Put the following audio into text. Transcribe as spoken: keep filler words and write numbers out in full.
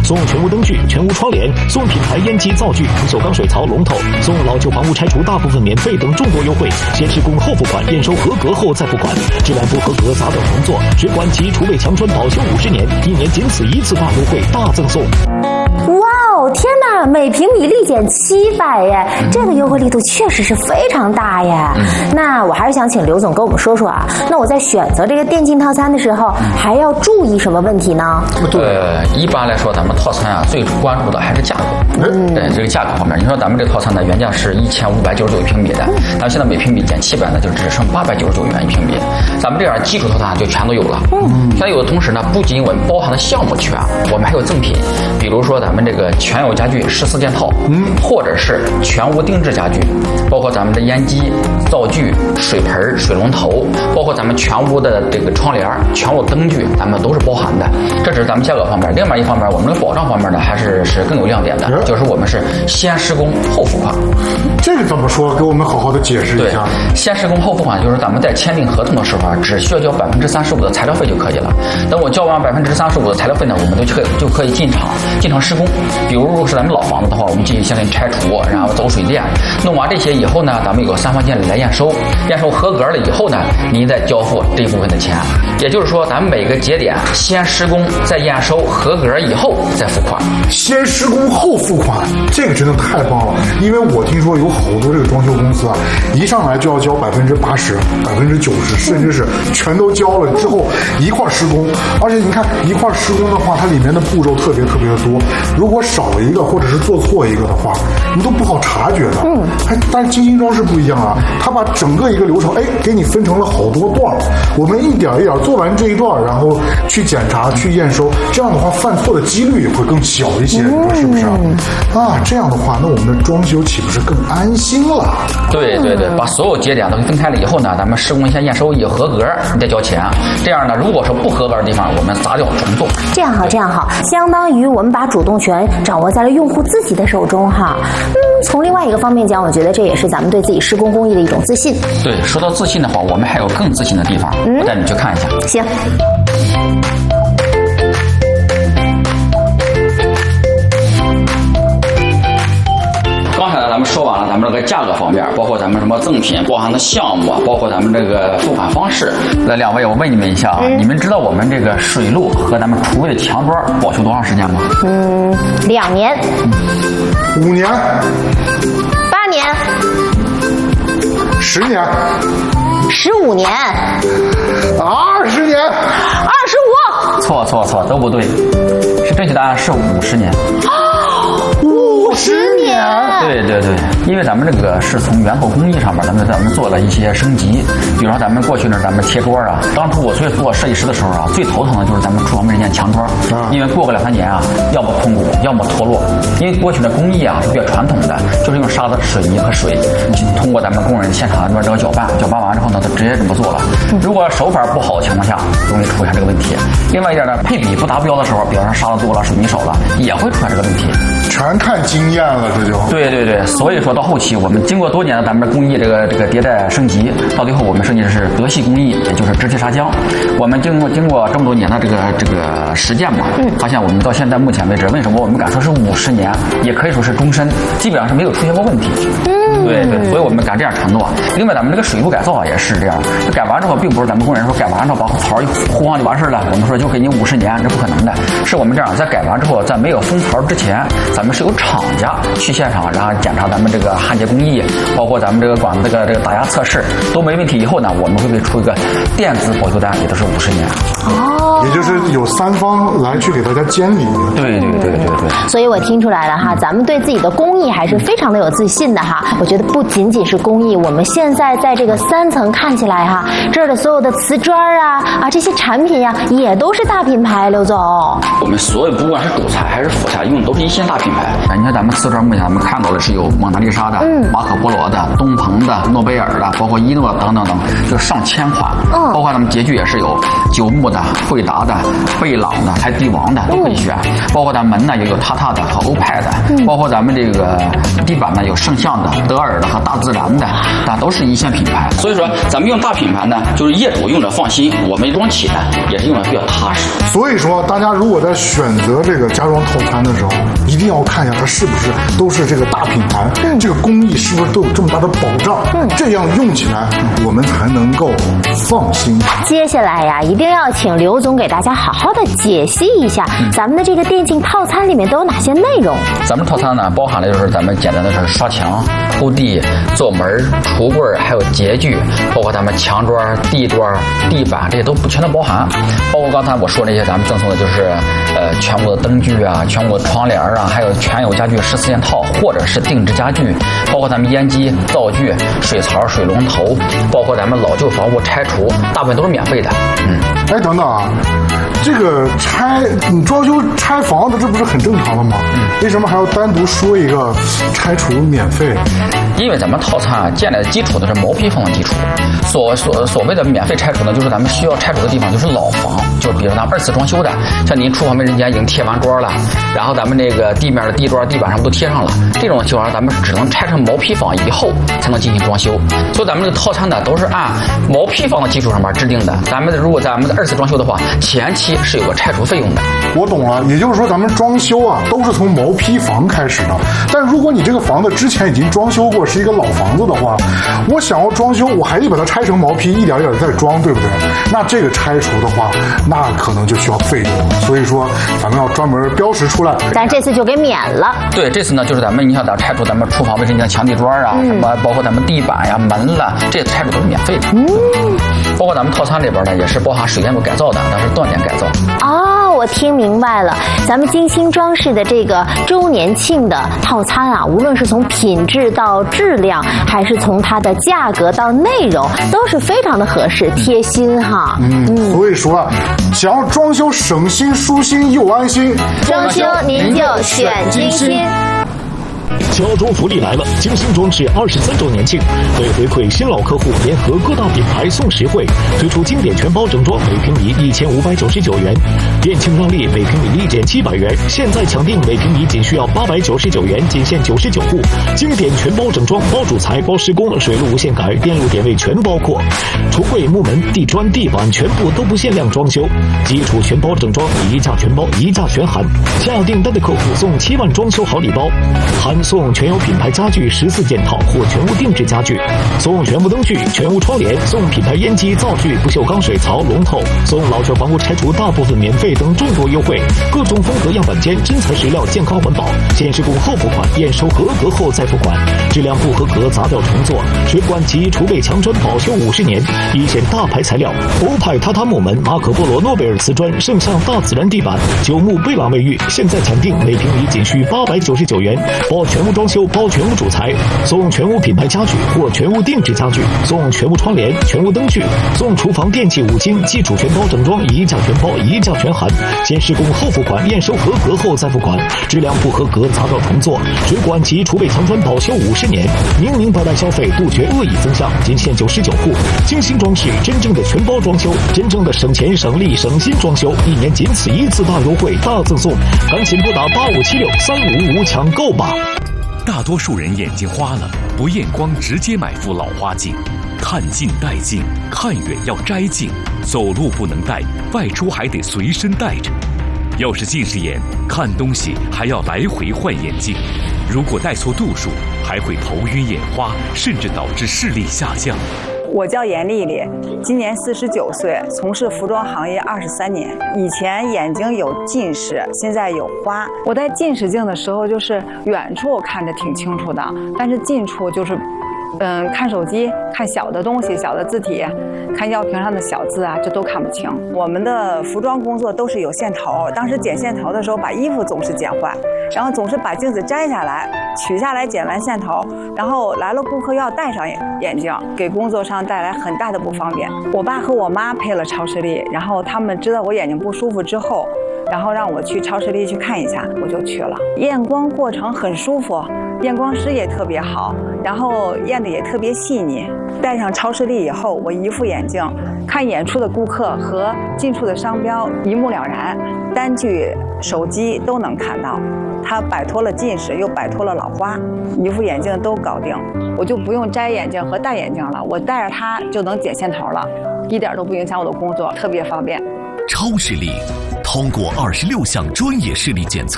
送全屋灯具、全屋窗帘，送品牌烟机灶具、不锈钢水槽龙头，送老旧房屋拆除大部分免费等众多优惠。先施工后付款，验收合格后再付款。质量不合格砸掉重做，水管及厨卫墙砖保修五十年，一年仅此一次大优惠，大赠送。 哇哦，天哪！每平米立减七百耶，这个优惠力度确实是非常大耶。嗯、那我还是想请刘总跟我们说说啊，那我在选择这个电竞套餐的时候，还要注意什么问题呢？ 对，一般来说，咱们套餐啊最关注的还是价格。嗯，对这个价格方面，你说咱们这个套餐呢，原价是一千五百九十九一平米的，但是现在每平米减七百呢，就只剩八百九十九元一平米。咱们这样基础套餐就全都有了。嗯，全有的同时呢，不仅我们包含的项目全，我们还有赠品，比如说咱们这个全有家具十四件套，嗯，或者是全屋定制家具，包括咱们的烟机、灶具、水盆、水龙头，包括咱们全屋的这个窗帘、全屋灯具，咱们都是包含的。这只是咱们价格方面，另外一方面，我们的保障方面呢，还是是更有亮点的，嗯、就是我们是先施工后付款。 这个怎么说？给我们好好的解释一下。 先施工后付款，就是咱们在签订合同的时候啊，只需要交百分之三十五的材料费就可以了。等我交完百分之三十五的材料费呢，我们就可以就可以进场进场施工。比如如果是咱们老房子的话，我们进行先给拆除，然后走水电，弄完这些以后呢，咱们有个三方监理来验收，验收合格了以后呢，您再交付这一部分的钱。也就是说，咱们每个节点先施工，再验收合格以后再付款。 先施工后付款，这个真的太棒了。因为我听说有好多这个装修公司啊，一上来就要交百分之八十、百分之九十，甚至是全都交了之后一块施工。而且你看一块施工的话，它里面的步骤特别特别的多，如果少一个或者是做错一个的话，你都不好察觉的。嗯，还但是金星装饰不一样啊，它把整个一个流程，哎，给你分成了好多段，我们一点一点做完这一段，然后去检查、去验收，这样的话犯错的几率也会更小一些，你说是不是啊？啊，这样的话，那我们的装修岂不是更安心了？ 对对对，把所有节点都分开了以后呢，咱们施工先验收一合格，你再交钱。这样呢，如果说不合格的地方，我们砸掉重做。 这样好，这样好，相当于我们把主动权掌握在了用户自己的手中哈。嗯，从另外一个方面讲，我觉得这也是咱们对自己施工工艺的一种自信。 对，说到自信的话，我们还有更自信的地方，嗯、我带你去看一下。 行。 刚才呢，咱们说完了咱们这个价格方面，包括咱们什么赠品、包含的项目，包括咱们这个付款方式。那两位，我问你们一下啊，嗯、你们知道我们这个水路和咱们厨卫的墙砖保修多长时间吗？ 嗯，两年、 五年、 八年、 十年、 十五年、 二十年、 二十五。 错错错，都不对，是正确答案是五十年。 五十年， 对对对，因为咱们这个是从源头工艺上面，咱们咱们做了一些升级。比如说咱们过去呢，咱们贴桌啊，当初我去做设计师的时候啊，最头疼的就是咱们厨房这件墙桌，因为过个两三年啊，要么空鼓，要么脱落。因为过去的工艺啊是比较传统的，就是用沙子、水泥和水，通过咱们工人现场这个搅拌，搅拌完之后呢，就直接这么做了。如果手法不好的情况下，容易出现这个问题。另外一点呢，配比不达标的时候，比方说沙子多了、水泥少了，也会出现这个问题。 全看经验了，这就对对对，所以说到后期，我们经过多年的咱们的工艺这个这个迭代升级，到最后我们升级的是德系工艺，也就是直气砂浆。我们经过经过这么多年的这个这个实践嘛，发现我们到现在目前为止，为什么我们敢说是五十年，也可以说是终身，基本上是没有出现过问题。嗯，对对，所以我们敢这样承诺。另外，咱们这个水路改造啊也是这样，改完之后，并不是咱们工人说改完之后把槽一糊上就完事了，我们说就给你五十年，这不可能的。是我们这样，在改完之后，在没有封槽之前，咱们是有厂家去现场，然后检查咱们这个焊接工艺，包括咱们这个管子这个这个打压测试都没问题以后呢，我们会给出一个电子保修单，也都是五十年。 哦， 也就是有三方来去给大家监理。 对对对对对。 所以我听出来了哈，咱们对自己的工艺还是非常的有自信的哈。我觉得不仅仅是工艺，我们现在在这个三层看起来哈，这儿的所有的瓷砖啊啊这些产品呀、啊，也都是大品牌。刘总， 我们所有不管是主材还是辅材，用的都是一线大品牌。你看咱们瓷砖目前咱们看到的是有蒙娜丽莎的、嗯、马可波罗的、东鹏的、诺贝尔的，包括伊诺等等等，就上千款。嗯，包括咱们洁具也是有九牧的、惠达的、贝朗的，还帝王的都可以选。嗯、包括咱门呢也有榻榻的和欧派的，嗯、包括咱们这个地板呢有圣象的、 德尔的和大自然的，那都是一线品牌。所以说，咱们用大品牌呢，就是业主用着放心，我们装起来也是用着比较踏实。 所以说，大家如果在选择这个家装套餐的时候，一定要看一下它是不是都是这个大品牌，嗯、这个工艺是不是都有这么大的保障，嗯、这样用起来我们才能够放心。 接下来呀，一定要请刘总给大家好好的解析一下，嗯、咱们的这个电竞套餐里面都有哪些内容。 咱们套餐呢，包含了就是咱们简单的是刷墙、铺地、做门、橱柜，还有洁具，包括咱们墙砖、地砖、地板这些都全都包含。包括刚才我说那些咱们赠送的就是呃全部的灯具啊、全部的窗帘啊，还有全有家具十四件套，或者是定制家具，包括咱们烟机、灶具、水槽、水龙头，包括咱们老旧房屋拆除，大部分都是免费的。嗯， 哎，等等啊。这个拆你装修拆房子，这不是很正常的吗？嗯、为什么还要单独说一个拆除免费？ 因为咱们套餐建立的基础都是毛坯房的基础，所所所谓的免费拆除呢，就是咱们需要拆除的地方就是老房，就比如咱们二次装修的，像您厨房卫生间已经贴完砖了，然后咱们那个地面的地砖、地板上都贴上了，这种情况下咱们只能拆成毛坯房以后才能进行装修。所以咱们这个套餐呢都是按毛坯房的基础上面制定的。咱们如果咱们的二次装修的话，前期是有个拆除费用的。 我懂了，也就是说咱们装修啊都是从毛坯房开始的。但如果你这个房子之前已经装修过，是一个老房子的话，我想要装修，我还得把它拆成毛坯，一点一点再装，对不对？那这个拆除的话，那可能就需要费用。所以说咱们要专门标识出来。 咱这次就给免了。 对，这次呢就是咱们你想咱拆除咱们厨房卫生间墙地砖啊，嗯、什么包括咱们地板呀、门了，这拆除都是免费的。嗯，包括咱们套餐里边呢也是包含水电路改造的，但是断点改造。 哦，我听明白了，咱们精心装饰的这个周年庆的套餐啊，无论是从品质到质量，还是从它的价格到内容，都是非常的合适贴心哈。 嗯，嗯所以说啊，想要装修省心舒心又安心， 装修您就选精心。 家装福利来了！精心装饰二十三周年庆，为回馈新老客户，联合各大品牌送实惠，推出经典全包整装，每平米一千五百九十九元；店庆让利，每平米立减七百元。现在抢订，每平米仅需要八百九十九元，仅限九十九户。经典全包整装，包主材、包施工、水路无限改、电路点位全包括。橱柜、木门、地砖、地板全部都不限量装修，基础全包整装，一价全包，一价全含。下订单的客户送七万装修好礼包，含送全有品牌家具十四件套或全屋定制家具，送全屋灯具、全屋窗帘，送品牌烟机、灶具、不锈钢水槽、龙头，送老旧房屋拆除大部分免费等众多优惠。各种风格样板间，真材实料，健康环保，先施工后付款，验收合格后再付款。质量不合格砸掉重做。水管及储备墙砖保修五十年，一线大牌材料，欧派榻榻木门、马可波罗诺贝尔瓷砖、圣象大自然地板、九牧贝朗卫浴，现在抢订每平米仅需八百九十九元，包全屋装修，包全屋主材，送全屋品牌家具或全屋定制家具，送全屋窗帘、全屋灯具，送厨房电器五金，基础全包整装，一价全包，一价全含。先施工后付款，验收合格后再付款。质量不合格砸掉重做。水管及储备墙砖保修五十年，明明白白消费，杜绝恶意分享，仅限九十九户。精心装饰，真正的全包装修，真正的省钱省力省心装修，一年仅此一次大优惠大赠送，赶紧拨打八五七六三五五抢购吧。 大多数人眼睛花了，不验光直接买副老花镜，看近带镜，看远要摘镜，走路不能戴，外出还得随身带着。要是近视眼，看东西还要来回换眼镜，如果戴错度数，还会头晕眼花，甚至导致视力下降。 我叫严丽丽，今年四十九岁，从事服装行业二十三年。以前眼睛有近视，现在有花。我戴近视镜的时候，就是远处看着挺清楚的，但是近处就是，嗯，看手机、看小的东西、小的字体、看药瓶上的小字啊，这都看不清。我们的服装工作都是有线头，当时剪线头的时候，把衣服总是剪坏，然后总是把镜子摘下来，取下来剪完线头，然后来了顾客要戴上眼镜，给工作上带来很大的不方便。我爸和我妈配了超视力，然后他们知道我眼睛不舒服之后，然后让我去超视力去看一下，我就去了。验光过程很舒服，验光师也特别好，然后验的也特别细腻。戴上超视力以后，我一副眼镜看远处的顾客和近处的商标一目了然，单据手机都能看到。它摆脱了近视，又摆脱了老花，一副眼镜都搞定，我就不用摘眼镜和戴眼镜了，我戴着它就能剪线头了，一点都不影响我的工作，特别方便。 超视力通过二十六项专业视力检测，